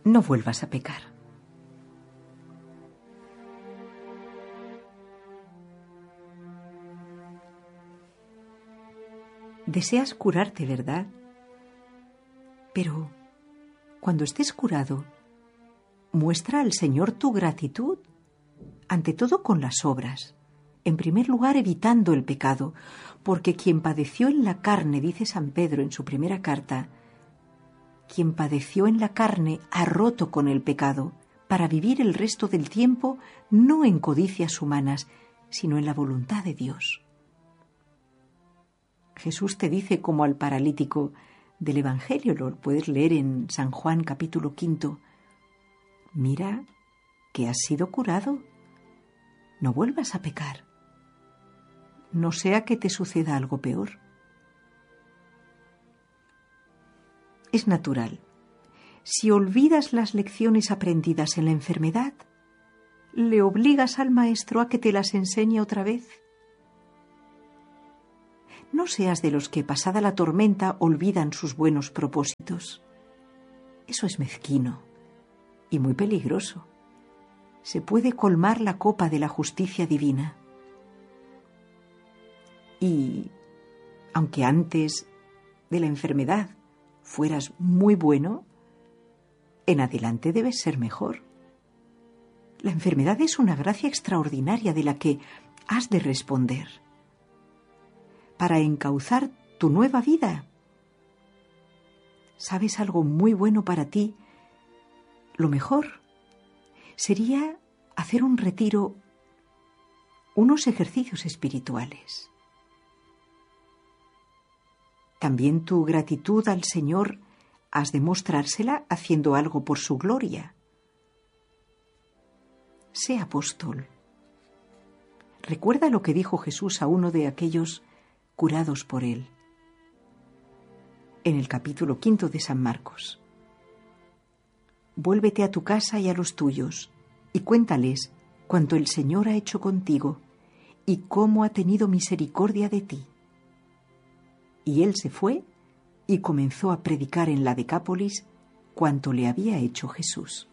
no vuelvas a pecar. Deseas curarte, ¿verdad? Pero cuando estés curado, muestra al Señor tu gratitud, ante todo con las obras. En primer lugar, evitando el pecado, porque quien padeció en la carne, dice San Pedro en su primera carta, quien padeció en la carne ha roto con el pecado, para vivir el resto del tiempo no en codicias humanas, sino en la voluntad de Dios. Jesús te dice como al paralítico del Evangelio, lo puedes leer en San Juan capítulo 5, mira que has sido curado, no vuelvas a pecar, no sea que te suceda algo peor. Es natural. Si olvidas las lecciones aprendidas en la enfermedad, le obligas al maestro a que te las enseñe otra vez. No seas de los que, pasada la tormenta, olvidan sus buenos propósitos. Eso es mezquino y muy peligroso. Se puede colmar la copa de la justicia divina. Y, aunque antes de la enfermedad fueras muy bueno, en adelante debes ser mejor. La enfermedad es una gracia extraordinaria de la que has de responder para encauzar tu nueva vida. ¿Sabes algo muy bueno para ti? Lo mejor sería hacer un retiro, unos ejercicios espirituales. También tu gratitud al Señor has de mostrársela haciendo algo por su gloria. Sé apóstol. Recuerda lo que dijo Jesús a uno de aquellos curados por él, en el capítulo 5 de San Marcos. Vuélvete a tu casa y a los tuyos, y cuéntales cuanto el Señor ha hecho contigo, y cómo ha tenido misericordia de ti. Y él se fue y comenzó a predicar en la Decápolis cuanto le había hecho Jesús.